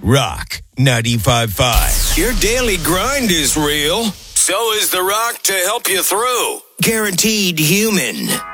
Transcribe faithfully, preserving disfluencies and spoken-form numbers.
Rock ninety-five point five. Your daily grind is real. So is The Rock to help you through. Guaranteed human.